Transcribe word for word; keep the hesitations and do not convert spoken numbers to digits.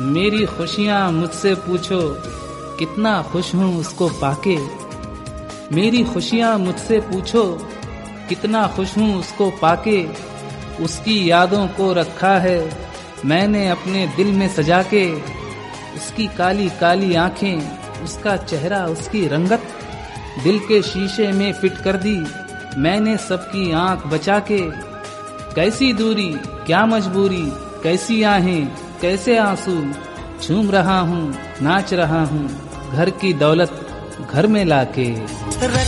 मेरी खुशियाँ मुझसे पूछो, कितना खुश हूँ उसको पाके। मेरी खुशियाँ मुझसे पूछो, कितना खुश हूँ उसको पाके। उसकी यादों को रखा है मैंने अपने दिल में सजा के। उसकी काली काली आंखें, उसका चेहरा, उसकी रंगत दिल के शीशे में फिट कर दी मैंने सबकी आंख बचा के। कैसी दूरी, क्या मजबूरी, कैसी आहें, कैसे आंसू, झूम रहा हूँ, नाच रहा हूँ, घर की दौलत घर में लाके।